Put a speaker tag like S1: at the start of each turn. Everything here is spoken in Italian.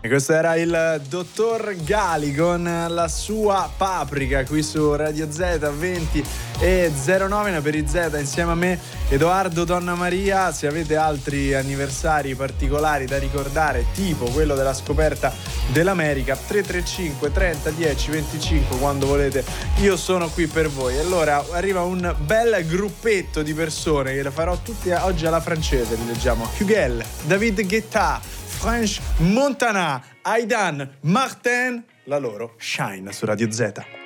S1: Questo era il dottor Gali con la sua Paprika qui su Radio Z 20:09 per i Z insieme a me Edoardo Donna Maria. Se avete altri anniversari particolari da ricordare, tipo quello della scoperta dell'America, 335 30 10 25 quando volete, io sono qui per voi. Allora arriva un bel gruppetto di persone che le farò tutti oggi alla francese, li leggiamo: Hugel, David Guetta, French Montana, Aidan, Martin, la loro Shine su Radio Z.